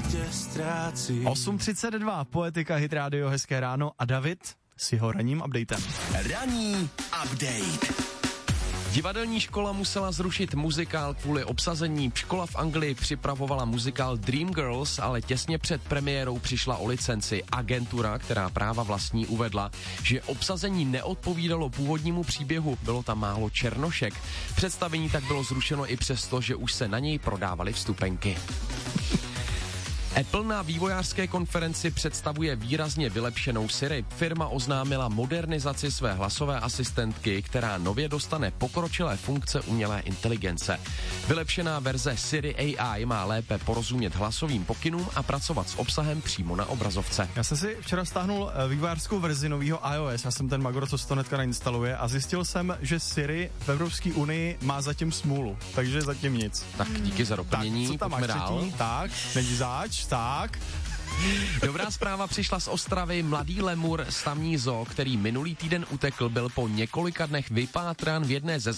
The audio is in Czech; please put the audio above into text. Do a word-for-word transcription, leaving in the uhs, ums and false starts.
tě ztrácí. osm třicet dva, Poetika, Hit Radio, hezké ráno a David s jeho ranním updatem. Ranní update. Divadelní škola musela zrušit muzikál kvůli obsazení. Škola v Anglii připravovala muzikál Dreamgirls, ale těsně před premiérou přišla o licenci. Agentura, která práva vlastní, uvedla, že obsazení neodpovídalo původnímu příběhu, bylo tam málo černošek. Představení tak bylo zrušeno i přesto, že už se na něj prodávaly vstupenky. Apple na vývojářské konferenci představuje výrazně vylepšenou Siri. Firma oznámila modernizaci své hlasové asistentky, která nově dostane pokročilé funkce umělé inteligence. Vylepšená verze Siri A I má lépe porozumět hlasovým pokynům a pracovat s obsahem přímo na obrazovce. Já jsem si včera stáhnul vývojářskou verzi nového iOS, já jsem ten magor, co se to hnedka nainstaluje, a zjistil jsem, že Siri v Evropské unii má zatím smůlu, takže zatím nic. Tak díky za doplnění, tak, co tam pojďme máš dál. třetí? Tak, není zač, tak. Dobrá zpráva přišla z Ostravy. Mladý lemur z tamní zoo, který minulý týden utekl, byl po několika dnech vypátrán v jedné ze